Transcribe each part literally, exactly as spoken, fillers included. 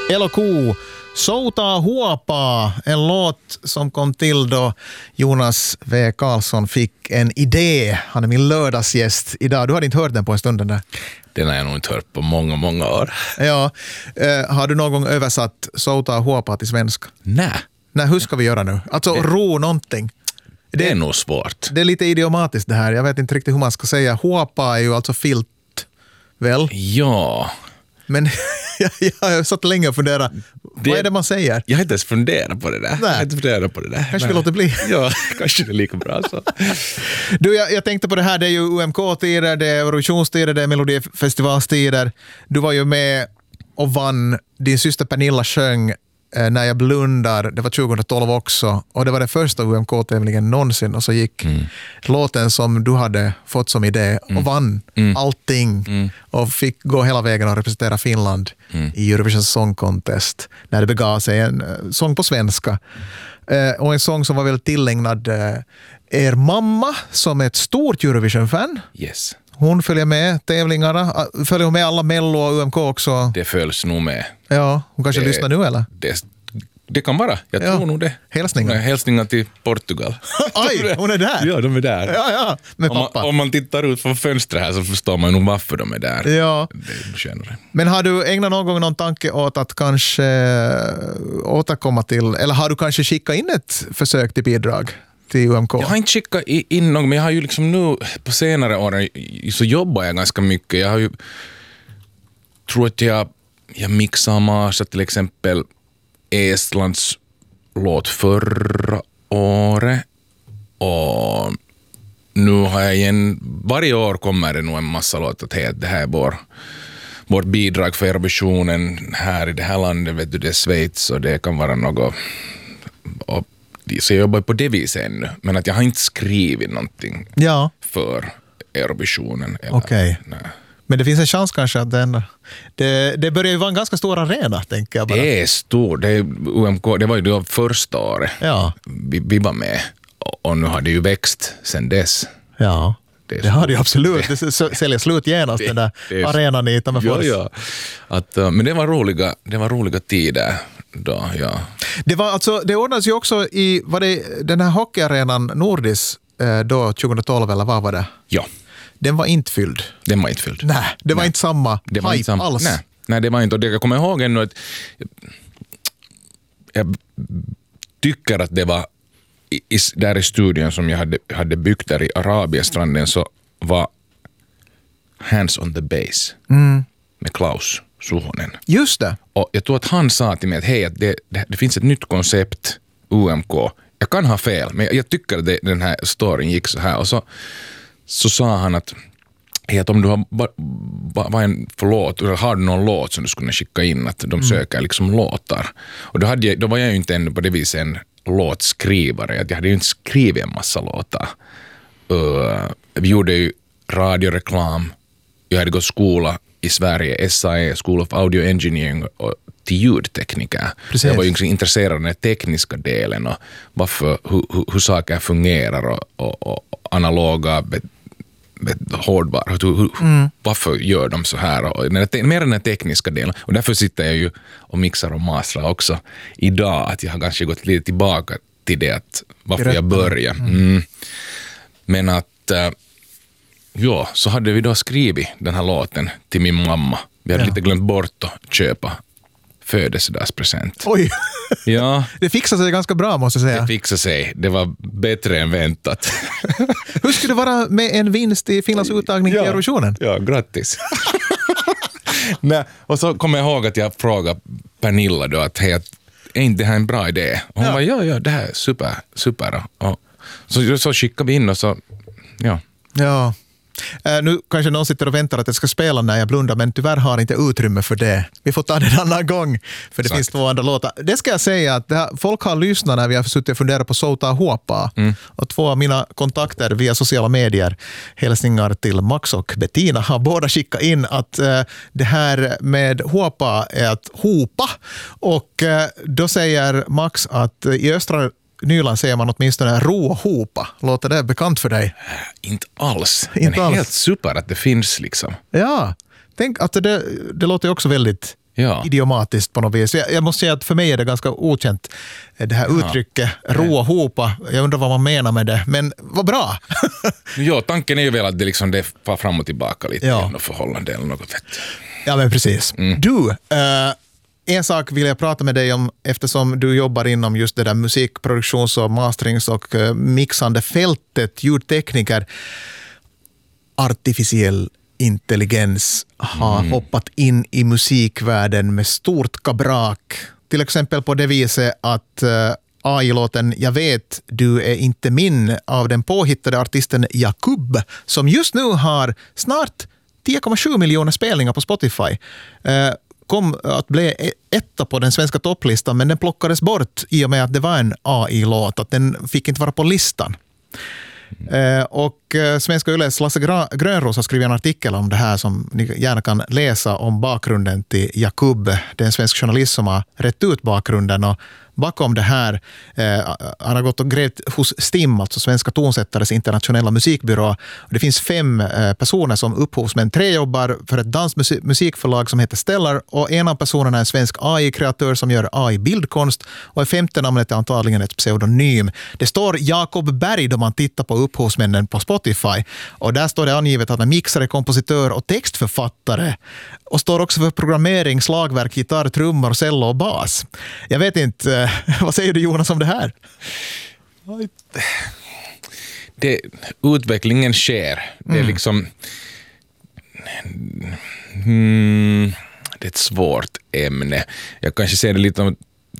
L och K, Soutaa huopaa, en låt som kom till då Jonas W. Karlsson fick en idé. Han är min lördagsgäst idag. Du hade inte hört den på en stund den där. Den har jag nog inte hört på många, många år. Ja, eh, har du någon gång översatt Soutaa huopaa till svenska? Nej. Nej, hur ska vi göra nu? Alltså det, ro någonting. Det, det är nog svårt. Det är lite idiomatiskt det här. Jag vet inte riktigt hur man ska säga. Huopaa är ju alltså filt, väl? Ja. Men jag, jag har satt länge och funderat. Det, vad är det man säger? Jag har inte ens funderat på det där. Nej. Jag har inte funderat på det där. Kanske vi låter bli. Ja, kanske det är lika bra så. Du, jag, jag tänkte på det här. Det är ju U M K-tider, det är Eurovisionstider, det är Melodifestivalstider. Du var ju med och vann. Din syster Pernilla sjöng eh, När jag blundar. Det var tjugohundratolv också. Och det var den första U M K-tävlingen någonsin. Och så gick mm. låten som du hade fått som idé och mm. vann mm. allting. Mm. Och fick gå hela vägen och representera Finland mm. i Eurovision Song Contest. När det begav sig en uh, sång på svenska. Uh, och en sång som var väl tillägnad uh, er mamma som är ett stort Eurovision-fan. Yes. Hon följer med tävlingarna. Följer hon med alla Mello och U M K också? Det följs nog med. Ja, hon kanske det, lyssnar nu eller? Det, det kan vara. Jag ja. tror nog det. Hälsningar. Hälsningar till Portugal. Aj, hon är där. Ja, de är där. Ja, ja, med om, pappa. man, om man tittar ut från fönstret här så förstår man nog varför de är där. Ja. Det Men har du ägnat någon gång någon tanke åt att kanske återkomma till, eller har du kanske skickat in ett försök till bidrag till U M K? Jag har inte skickat in någon, men jag har ju liksom nu på senare år så jobbar jag ganska mycket. Jag har ju tror att jag, jag mixar och marsar till exempel Estlands låt förra året och nu har jag igen, varje år kommer det nog en massa låtar till att det här är vår, vårt bidrag för Eurovisionen här i det här landet, vet du, det är Schweiz och det kan vara något och, så jag jobbar på det viset ännu, men att jag har inte skrivit någonting ja. för Eurovisionen. Okej. Okay. Men det finns en chans kanske att den, det, det börjar ju vara en ganska stor arena, tänker jag bara. Det är stor. Det, är U M K, det var ju det första året ja. vi, vi var med. Och, och nu har det ju växt sen dess. Ja, det, det har det ju absolut. Det, det säljer slut genast, det, den där det, arenan i Tammerfors. Ja, ja. Att, men det var roliga, det var roliga tider då, ja. Det var alltså, det ordnades ju också i, var det den här hockeyarenan Nordis då tjugohundratolv eller vad var det? Ja. Den var inte fylld. Den var inte fylld. Nej, det var Nej. inte samma det var hype inte samma, alls. Nej. nej, det var inte. Och det, jag kommer ihåg ännu att jag tycker att det var i, i, där i studion som jag hade, hade byggt där i Arabiestranden så var Hands on the Bass mm. med Klaus Suhonen. Just det. Och jag tror att han sa till mig att hej, att det, det, det finns ett nytt koncept, U M K. Jag kan ha fel, men jag, jag tycker att det, den här storyn gick så här. Och så så sa han att, att om du har ba, ba, ba en förlåt, eller har du någon låt som du skulle skicka in, att de söker mm. liksom låtar. Och då, hade jag, då var jag ju inte ännu på det viset en låtskrivare. Jag hade ju inte skrivit en massa låtar. Uh, vi gjorde ju radioreklam. Jag hade gått skola i Sverige, S A E, School of Audio Engineering, och till ljudtekniker. Precis. Jag var ju intresserad av den tekniska delen och varför, hur, hur, hur saker fungerar och, och, och analoga hårdvara. Mm. Varför gör de så här? Och mer den tekniska delen. Och därför sitter jag ju och mixar och mastrar också idag. Att jag har kanske gått lite tillbaka till det. Att varför jag började. Mm. Men att äh, ja, så hade vi då skrivit den här låten till min mamma. Vi hade ja. lite glömt bort att köpa födelsedagspresent. Oj! Ja. Det fixade sig ganska bra, måste jag säga. Det fixade sig. Det var bättre än väntat. Hur skulle det vara med en vinst i Finlands uttagning ja. till Eurovisionen? Ja, grattis. Nej, och så kommer jag ihåg att jag frågade Pernilla då att hej, är inte det här en bra idé? Och hon ja. var, ja, ja, det här är super, super. Och så, så skickade vi in och så, ja. Ja. Uh, nu kanske någon sitter och väntar att jag ska spela När jag blundar, men tyvärr har inte utrymme för det. Vi får ta det en annan gång, för det Exakt. finns två andra låtar. Det ska jag säga att det här, folk har lyssnat när vi har suttit och funderat på Soutaa huopaa. Mm. Och två av mina kontakter via sociala medier, hälsningar till Max och Bettina, har båda skickat in att uh, det här med huopaa är att hopa. Och uh, då säger Max att uh, i östra Nyland säger man åtminstone ro och hopa. Låter det bekant för dig? Äh, inte alls. Inte men alls. Helt super att det finns liksom. Ja, tänk att det, det låter också väldigt Ja. idiomatiskt på något vis. Jag, jag måste säga att för mig är det ganska okänt, det här uttrycket, ja. ro och hopa. Jag undrar vad man menar med det, men vad bra! Ja, tanken är ju väl att det liksom det far fram och tillbaka lite ja. i något förhållande eller något vet. Ja, men precis. Mm. Du, uh, en sak vill jag prata med dig om eftersom du jobbar inom just det där musikproduktions- och masterings- och uh, mixande fältet, ljudtekniker. Artificiell intelligens har mm. hoppat in i musikvärlden med stort kabrak. Till exempel på det viset att uh, A I-låten Jag vet, du är inte min av den påhittade artisten Jakub som just nu har snart tio komma sju miljoner spelningar på Spotify. Uh, kom att bli etta på den svenska topplistan, men den plockades bort i och med att det var en A I-låt, att den fick inte vara på listan. Eh, och eh, Svenska Yles Lasse Gra- Grönros har skrivit en artikel om det här som ni gärna kan läsa om bakgrunden till Jakub. Det är en svensk journalist som har rätt ut bakgrunden och bakom det här eh, han har gått och grävt hos STIM, alltså Svenska tonsättares internationella musikbyrå. Det finns fem eh, personer som upphovsmän. Tre jobbar för ett dansmusikförlag som heter Stellar och en av personerna är en svensk A I-kreatör som gör A I-bildkonst och det femte namnet är antagligen ett pseudonym. Det står Jakob Berg då man tittar på upphovsmännen på Spotify och där står det angivet att han är mixare, kompositör och textförfattare och står också för programmering, slagverk, gitarr, trummor, cello och bas. Jag vet inte, vad säger du Jonas om det här? Det, utvecklingen sker. Det är mm. liksom hmm, det är ett svårt ämne. Jag kanske ser det lite om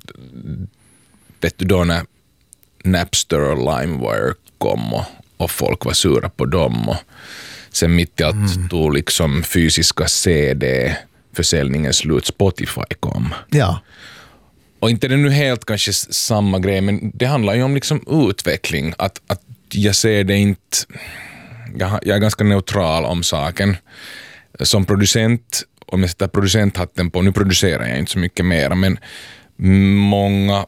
vet du då när Napster och LimeWire kom och, och folk var sura på dem och sen mitt i allt mm. tog liksom fysiska C D-försäljningen slut, Spotify kom. Ja. Och inte det nu helt kanske samma grej, men det handlar ju om liksom utveckling. Att, att jag ser det inte... Jag, jag är ganska neutral om saken. Som producent, om jag sätter producenthatten på, nu producerar jag inte så mycket mer, men många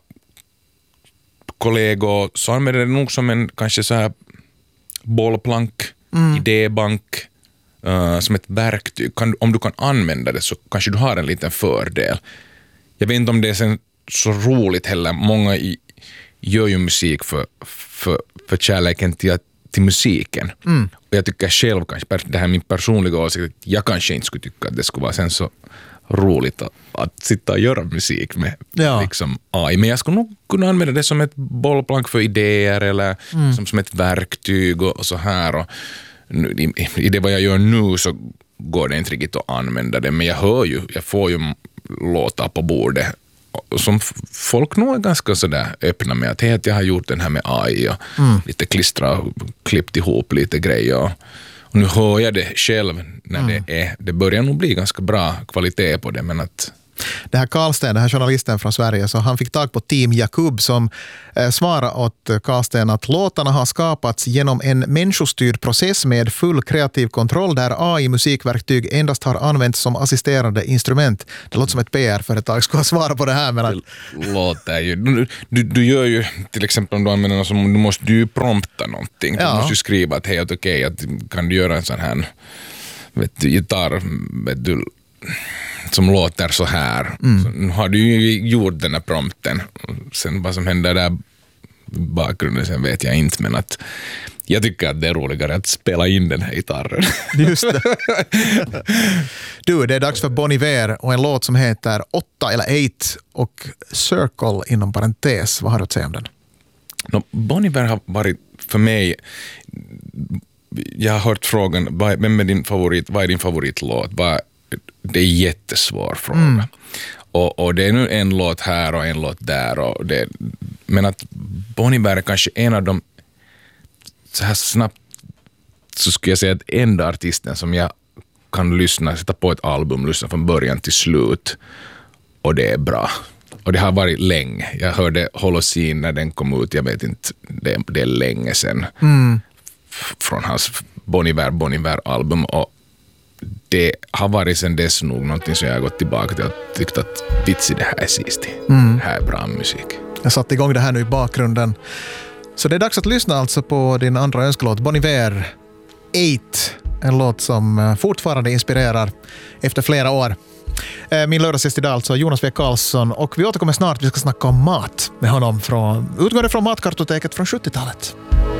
kollegor så använder det nog som en kanske så här bollplank, mm. idébank, uh, som ett verktyg. Kan, om du kan använda det så kanske du har en liten fördel. Jag vet inte om det är sen så roligt heller. Många i, gör ju musik för, för, för kärleken till, till musiken. Mm. Och jag tycker själv, kanske, det här är min personliga åsikt, att jag kanske inte skulle tycka att det skulle vara sen så roligt att, att sitta och göra musik med ja. liksom A I. Men jag skulle nog kunna använda det som ett bollplank för idéer eller mm. som, som ett verktyg och, och så här. Och nu, i, I det vad jag gör nu så går det inte riktigt att använda det, men jag hör ju, jag får ju låtar på bordet som folk nog är ganska sådär öppna med att hej, att jag har gjort den här med A I och mm. lite klistra och klippt ihop lite grejer och, och nu hör jag det själv när mm. det är, det börjar nog bli ganska bra kvalitet på det, men att det här Karlsten, den här journalisten från Sverige, så han fick tag på Team Jakub som eh, svarade åt Karlsten att låtarna har skapats genom en människostyrd process med full kreativ kontroll där A I-musikverktyg endast har använts som assisterande instrument. Det låter som ett P R-företag ska svara på det här. Men att... Det låter ju... Du, du, du gör ju till exempel om du använder något som du måste du prompta någonting. Ja. Du måste ju skriva att hej, okej, okay, att kan du göra en sån här vet du, gitarr, vet du, som låter så här. Mm. Så nu har du ju gjort den här prompten. Sen vad som händer där bakgrunden sen vet jag inte, men att jag tycker att det är roligare att spela in den här gitarren. Just det. Du, det är dags för Bon Iver och en låt som heter åtta eller eight och Circle inom parentes. Vad har du att säga om den? No, Bon Iver har varit för mig, jag har hört frågan, vem är din favorit, vad är din favoritlåt? Vad det är en jättesvår fråga. Mm. Och, och det är nu en låt här och en låt där. Och det, men att Bon Iver är kanske en av de, så här snabbt så skulle jag säga att enda artisten som jag kan lyssna, sätta på ett album, lyssna från början till slut. Och det är bra. Och det har varit länge. Jag hörde Holocene när den kom ut, jag vet inte, det, det är länge sedan. Mm. Från hans Bon Iver, Bon Iver-album. Och det har varit sen dess nog någonting som jag har gått tillbaka till och tyckt att vitsi, det här är sist. Mm. Det här är bra musik. Jag satte igång det här nu i bakgrunden. Så det är dags att lyssna alltså på din andra önskelåt, Bon Iver eight. En låt som fortfarande inspirerar efter flera år. Min lördagsgäst idag alltså Jonas W. Karlsson, och vi återkommer snart. Vi ska snacka om mat med honom från, utgående från matkartoteket från sjuttiotalet.